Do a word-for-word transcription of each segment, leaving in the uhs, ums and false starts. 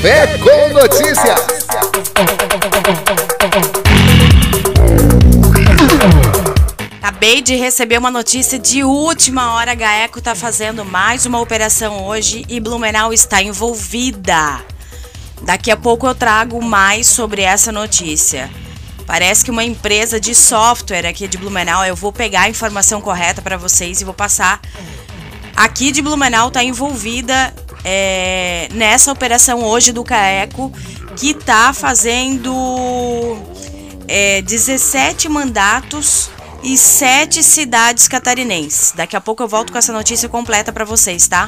Café com Notícias. Acabei de receber uma notícia de última hora. A GAECO está fazendo mais uma operação hoje e Blumenau está envolvida. Daqui a pouco eu trago mais sobre essa notícia. Parece que uma empresa de software aqui de Blumenau, eu vou pegar a informação correta para vocês e vou passar. Aqui de Blumenau está envolvida é, nessa operação hoje do GAECO, que está fazendo é, dezessete mandatos e sete cidades catarinenses. Daqui a pouco eu volto com essa notícia completa para vocês, tá?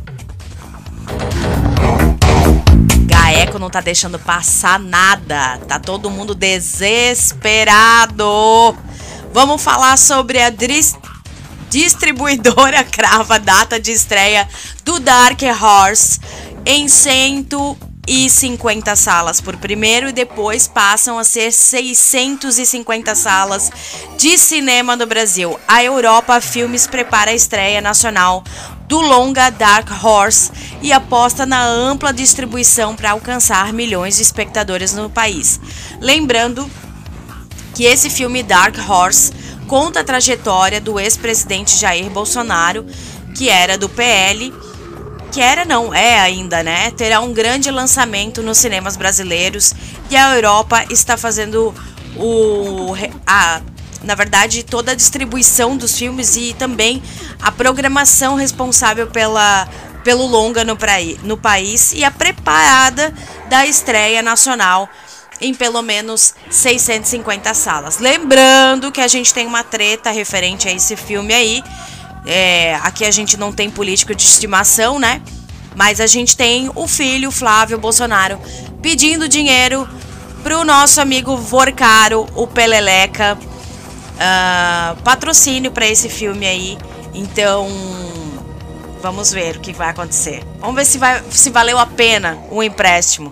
GAECO não tá deixando passar nada. Tá todo mundo desesperado. Vamos falar sobre a dris- distribuidora crava data de estreia do Dark Horse em cento e cinquenta salas por primeiro e depois passam a ser seiscentas e cinquenta salas de cinema no Brasil. A Europa Filmes prepara a estreia nacional do longa Dark Horse e aposta na ampla distribuição para alcançar milhões de espectadores no país. Lembrando que esse filme Dark Horse conta a trajetória do ex-presidente Jair Bolsonaro, que era do P L, que era não, é ainda, né? Terá um grande lançamento nos cinemas brasileiros e a Europa está fazendo o a na verdade, toda a distribuição dos filmes e também a programação responsável pela, pelo longa no, praí, no país e a preparada da estreia nacional em pelo menos seiscentas e cinquenta salas. Lembrando que a gente tem uma treta referente a esse filme aí. É, aqui a gente não tem político de estimação, né? Mas a gente tem o filho Flávio Bolsonaro pedindo dinheiro pro nosso amigo Vorcaro, o Peleleca. Uh, patrocínio para esse filme aí. Então vamos ver o que vai acontecer. Vamos ver se, vai, se valeu a pena o empréstimo.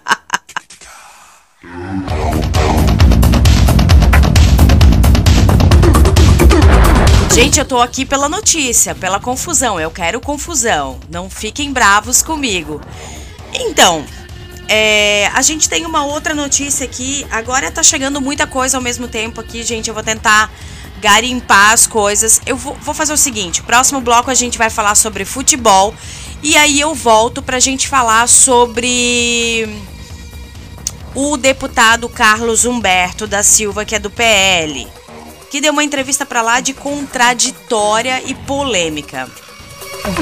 Gente, eu tô aqui pela notícia, pela confusão. Eu quero confusão. Não fiquem bravos comigo. Então, É, a gente tem uma outra notícia aqui. Agora tá chegando muita coisa ao mesmo tempo aqui, gente. Eu vou tentar garimpar as coisas. Eu vou, vou fazer o seguinte: próximo bloco a gente vai falar sobre futebol. E aí eu volto pra gente falar sobre o deputado Carlos Humberto da Silva, que é do P L, que deu uma entrevista pra lá de contraditória e polêmica.